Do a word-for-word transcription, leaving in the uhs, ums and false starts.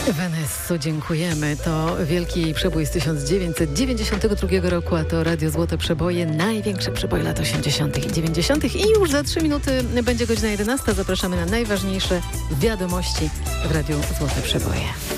Wenesso, dziękujemy. To wielki przebój z tysiąc dziewięćset dziewięćdziesiątego drugiego roku, a to Radio Złote Przeboje, największe przeboje lat osiemdziesiątych i dziewięćdziesiątych. I już za trzy minuty będzie godzina jedenasta. Zapraszamy na najważniejsze wiadomości w Radiu Złote Przeboje.